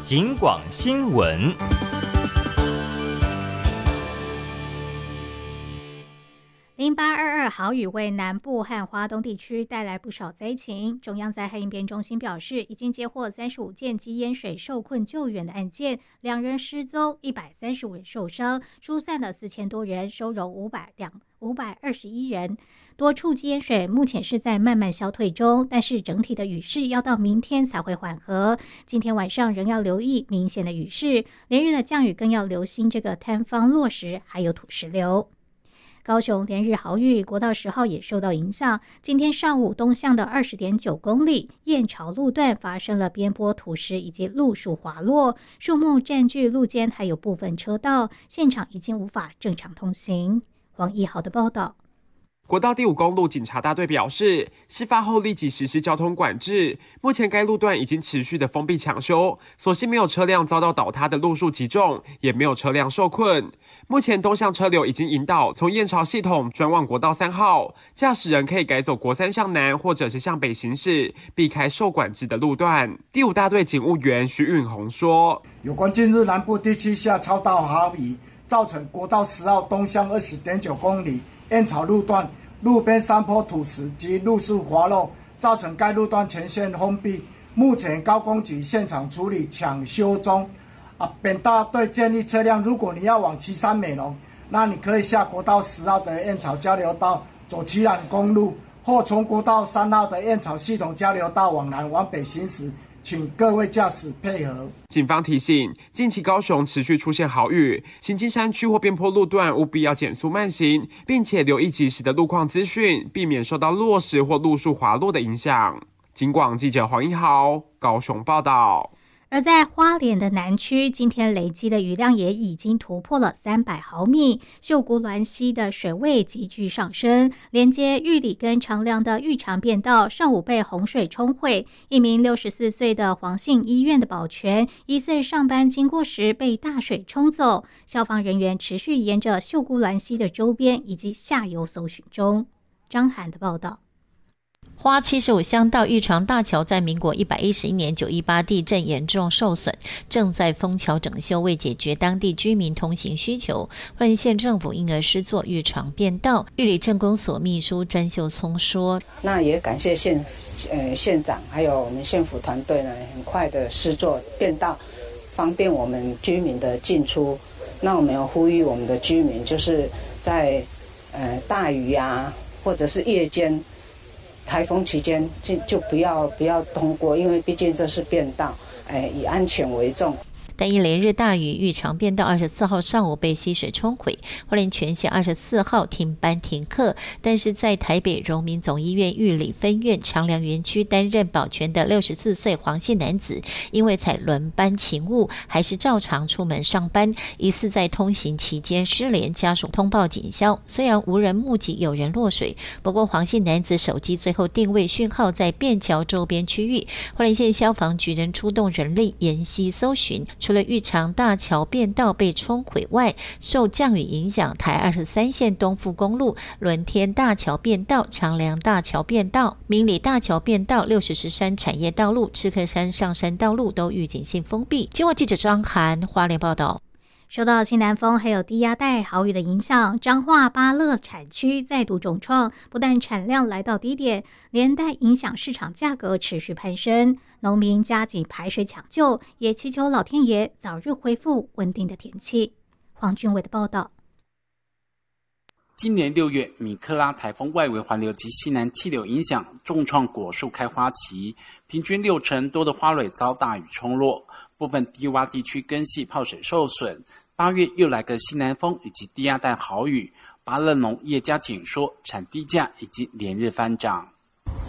警广新闻。 0822豪雨为南部和华东地区带来不少灾情。中央灾害应变中心表示，已经接获35件积淹水受困救援的案件，2人失踪，135人受伤，疏散了4000多人，收容521人。多处积淹水目前是在慢慢消退中，但是整体的雨势要到明天才会缓和。今天晚上仍要留意明显的雨势，连日的降雨更要留心这个坍方落石还有土石流。高雄连日豪雨，国道10号也受到影响。今天上午，东向的20.9公里燕巢路段发生了边坡土石以及路树滑落，树木占据路肩，还有部分车道，现场已经无法正常通行。黄一豪的报道。 国道第5公路警察大队表示，事发后立即实施交通管制，目前该路段已经持续的封闭抢修，所幸没有车辆遭到倒塌的路树击中，也没有车辆受困。目前东向车流已经引导从燕巢系统转往国道3号，驾驶人可以改走国3向南或者是向北行驶，避开受管制的路段。第5大队警务员徐允宏说， 有关近日南部地区下超大豪雨，造成国道10号东向20.9公里燕巢路段路边山坡土石及路树滑落，造成该路段全线封闭。目前高工局现场处理抢修中。本大队建议车辆，如果你要往旗山美浓，那你可以下国道10号的燕巢交流道走旗兰公路，或从国道3号的燕巢系统交流道往南往北行驶。请各位驾驶配合。 警方提醒，近期高雄持续出现豪雨，行经山区或边坡路段务必要减速慢行，并且留意及时的路况资讯，避免受到落石或路树滑落的影响。警广记者黄一豪高雄报道。 而在花莲的南区，今天累积的雨量也已经突破了300毫米，秀姑峦溪的水位急剧上升，连接玉里跟长良的玉长便道上午被洪水冲毁。一名64岁的黄姓医院的保全疑似上班经过时被大水冲走，消防人员持续沿着秀姑峦溪的周边以及下游搜寻中。张涵的报道。 花75乡道玉长大桥在民国111年918地震严重受损，正在封桥整修，为解决当地居民通行需求，花莲县政府因而施作玉长便道。玉里镇公所秘书詹秀聪说：“ 那也感谢县长还有我们县府团队呢，很快的施作便道，方便我们居民的进出。那我们要呼吁我们的居民，就是在大雨啊，或者是夜间。”台风期间就不要通过，因为毕竟这是便道，以安全为重。 但因连日大雨，玉长便道24号上午被溪水冲毁，花莲全县24号停班停课。但是在台北荣民总医院玉里分院长良园区担任保全的64岁黄姓男子，因为采轮班勤务，还是照常出门上班，疑似在通行期间失联，家属通报警消。虽然无人目击有人落水，不过黄姓男子手机最后定位讯号在便桥周边区域，花莲县消防局仍出动人力沿溪搜寻。除了玉长大桥便道被冲毁外，受降雨影响，台23线东富公路、伦天大桥便道、长良大桥便道、明里大桥便道、60石山产业道路、赤科山上山道路都预警性封闭。经过记者张涵花莲报道。 受到西南风还有低压带豪雨的影响，彰化芭乐产区再度重创，不但产量来到低点，连带影响市场价格持续攀升。农民加紧排水抢救，也祈求老天爷早日恢复稳定的天气。黄俊伟的报道。 今年6月，米克拉台风外围环流及西南气流影响，重创果树开花期，平均60%多的花蕊遭大雨冲落，部分低洼地区根系泡水受损。8月又来个西南风以及低压带豪雨，芭乐农业家紧说，产地价已经连日翻涨。